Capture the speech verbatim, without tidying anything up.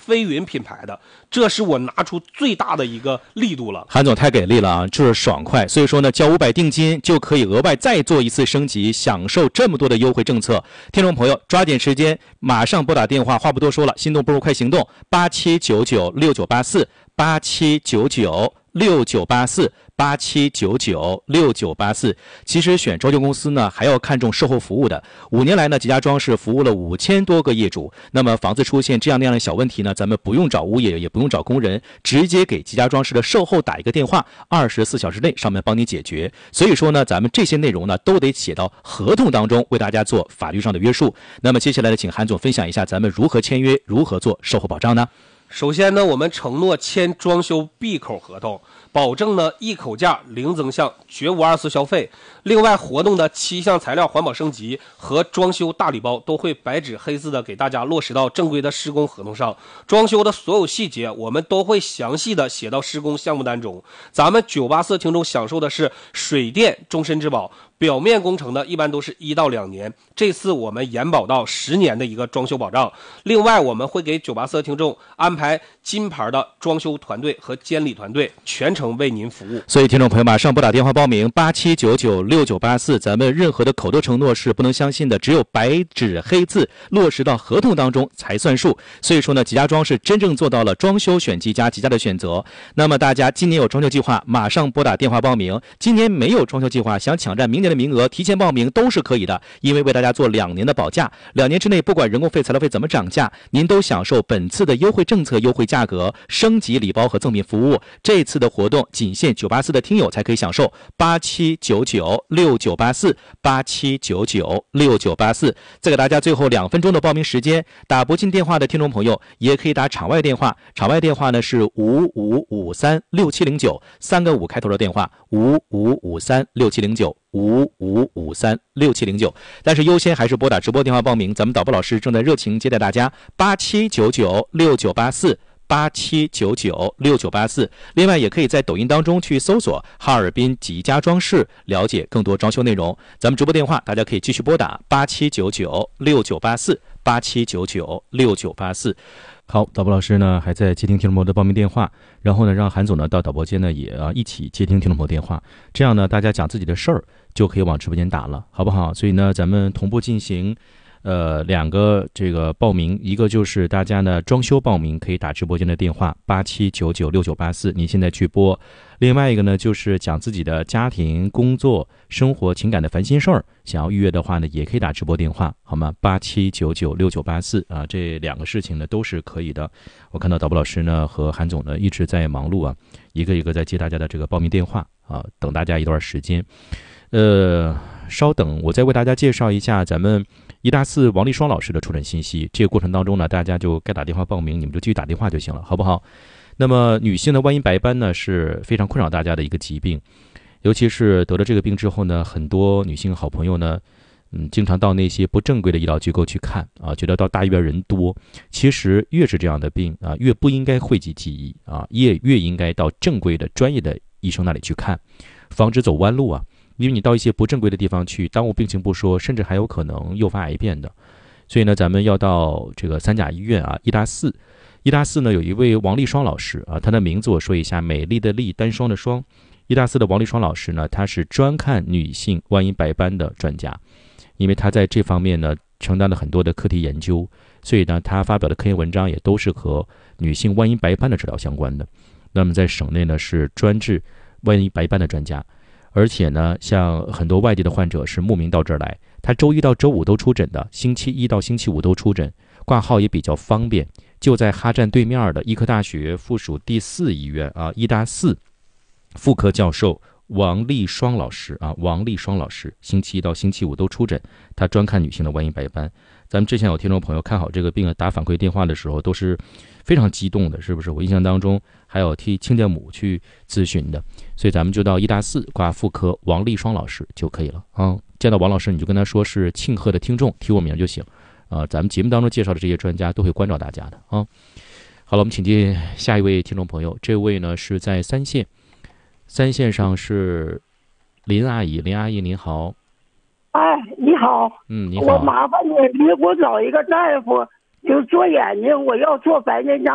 飞云品牌的，这是我拿出最大的一个力度了。 韩总太给力了啊，就是爽快。所以说呢，交五百定金就可以额外再做一次升级，享受这么多的优惠政策。听众朋友，抓紧时间，马上拨打电话。话不多说了，心动不如快行动，八七九九六九八四，八七九九六九八四。八七九九六九八四。其实选装修公司呢，还要看重售后服务的。五年来呢，吉家装饰服务了五千多个业主。那么房子出现这样那样的小问题呢，咱们不用找物业，也不用找工人，直接给吉家装饰的售后打一个电话，二十四小时内上门帮你解决。所以说呢，咱们这些内容呢，都得写到合同当中，为大家做法律上的约束。那么接下来呢，请韩总分享一下咱们如何签约，如何做售后保障呢？ 首先呢，我们承诺签装修闭口合同，保证呢一口价零增项，绝无二次消费。另外，活动的七项材料环保升级和装修大礼包都会白纸黑字的给大家落实到正规的施工合同上。装修的所有细节，我们都会详细的写到施工项目单中。咱们九八四听众享受的是水电终身质保，表面工程呢一般都是一到两年，这次我们延保到十年的一个装修保障。另外，我们会给九八四听众安排金牌的装修团队和监理团队，全程为您服务。 所以听众朋友马上拨打电话报名八七九九六九八四，咱们任何的口头承诺是不能相信的，只有白纸黑字落实到合同当中才算数。所以说呢，吉家装饰真正做到了装修选吉家，吉家的选择。那么大家今年有装修计划，马上拨打电话报名。今年没有装修计划，想抢占明年的名额，提前报名都是可以的，因为为大家做两年的保价，两年之内不管人工费、材料费怎么涨价，您都享受本次的优惠政策、优惠价格、升级礼包和赠品服务。这次的活动仅限九八四的听友才可以享受，八七九九六九八四，八七九九六九八四。再给大家最后两分钟的报名时间，打不进电话的听众朋友也可以打场外电话，场外电话呢是五五五三六七零九，三个五开头的电话，五五五三六七零九。五五五三六七零九，但是优先还是拨打直播电话报名。咱们导播老师正在热情接待大家，八七九九六九八四，八七九九六九八四。另外，也可以在抖音当中去搜索哈尔滨吉家装饰，了解更多装修内容。咱们直播电话大家可以继续拨打八七九九六九八四，八七九九六九八四。好，导播老师呢还在接听听众朋友的报名电话，然后呢让韩总呢到导播间呢也啊一起接听听众朋友电话，这样呢大家讲自己的事儿就可以往直播间打了，好不好？所以呢咱们同步进行呃两个这个报名，一个就是大家呢装修报名可以打直播间的电话八七九九六九八四，你现在去拨。另外一个呢就是讲自己的家庭、工作、生活、情感的烦心事儿，想要预约的话呢也可以打直播电话，好吗？八七九九六九八四啊，这两个事情呢都是可以的。我看到导播老师呢和韩总呢一直在忙碌啊，一个一个在接大家的这个报名电话啊，等大家一段时间。呃，稍等，我再为大家介绍一下咱们一大四王立双老师的出诊信息。这个过程当中呢，大家就该打电话报名，你们就继续打电话就行了，好不好？那么女性的万阴白斑呢是非常困扰大家的一个疾病，尤其是得了这个病之后呢，很多女性好朋友呢，嗯，经常到那些不正规的医疗机构去看啊，觉得到大医院人多。其实越是这样的病啊，越不应该讳疾忌医啊，越越应该到正规的专业的医生那里去看，防止走弯路啊。因为你到一些不正规的地方去，耽误病情不说，甚至还有可能诱发癌变的。所以呢，咱们要到这个三甲医院啊，医大四。医大四呢有一位王立双老师啊，他的名字我说一下，美丽的丽，单双的双。医大四的王立双老师呢，他是专看女性万阴白斑的专家，因为他在这方面呢承担了很多的课题研究，所以呢他发表的科研文章也都是和女性万阴白斑的治疗相关的。那么在省内呢是专治万阴白斑的专家，而且呢像很多外地的患者是慕名到这儿来，他周一到周五都出诊的，星期一到星期五都出诊，挂号也比较方便，就在哈站对面的医科大学附属第四医院啊，医大四妇科教授王立双老师啊，王立双老师星期一到星期五都出诊，他专看女性的万阴白斑。咱们之前有听众朋友看好这个病啊，打反馈电话的时候都是非常激动的，是不是？我印象当中还有替亲家母去咨询的，所以咱们就到医大四挂妇科王立双老师就可以了啊。见到王老师你就跟他说是庆贺的听众，提我名就行啊。咱们节目当中介绍的这些专家都会关照大家的啊。好了，我们请进下一位听众朋友，这位呢是在三线，三线上是林阿姨，林阿姨您好。 哎，你好， 嗯，你好。 我麻烦你，你给我找一个大夫，就做眼睛，我要做白内障